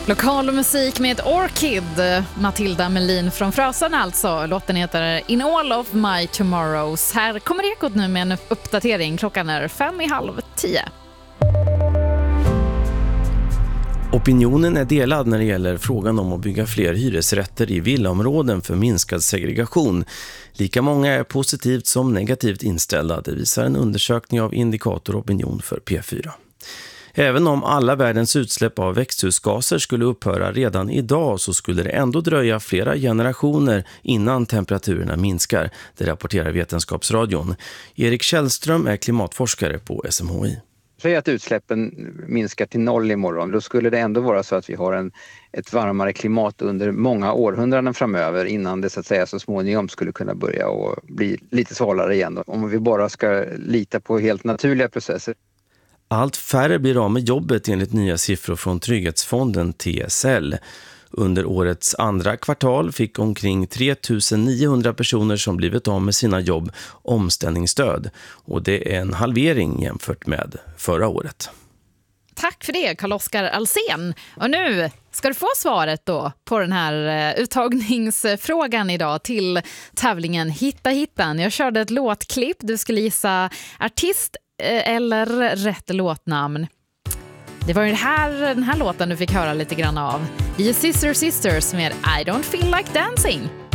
Lokal musik med Orchid, Matilda Melin från Frösön alltså. Låten heter In All of My Tomorrows. Här kommer Ekot nu med en uppdatering. Klockan är 9:55. Opinionen är delad när det gäller frågan om att bygga fler hyresrätter i villaområden för minskad segregation. Lika många är positivt som negativt inställda, det visar en undersökning av Indikator Opinion för P4. Även om alla världens utsläpp av växthusgaser skulle upphöra redan idag så skulle det ändå dröja flera generationer innan temperaturerna minskar, det rapporterar Vetenskapsradion. Erik Källström är klimatforskare på SMHI. Säg att utsläppen minskar till 0 imorgon, då skulle det ändå vara så att vi har ett varmare klimat under många århundraden framöver innan det så att säga så småningom skulle kunna börja och bli lite svalare igen. Om vi bara ska lita på helt naturliga processer. Allt färre blir av med jobbet enligt nya siffror från Trygghetsfonden TSL. Under årets andra kvartal fick omkring 3 900 personer som blivit av med sina jobb omställningsstöd. Och det är en halvering jämfört med förra året. Tack för det, Carl-Oskar Alsen. Och nu ska du få svaret då på den här uttagningsfrågan idag till tävlingen Hitta Hittan. Jag körde ett låtklipp, du skulle gissa artist eller rätt låtnamn. Det var den här låten du fick höra lite grann av. Det är Sister Sisters med I Don't Feel Like Dancing.